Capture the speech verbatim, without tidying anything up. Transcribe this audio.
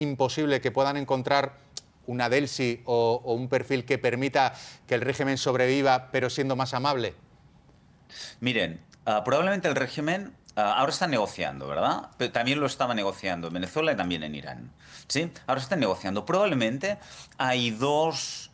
imposible que puedan encontrar una Delsi o, o un perfil que permita que el régimen sobreviva, pero siendo más amable? Miren, ah, probablemente el régimen ah, ahora está negociando, ¿verdad? Pero también lo estaba negociando en Venezuela y también en Irán. ¿Sí? Ahora está negociando. Probablemente hay dos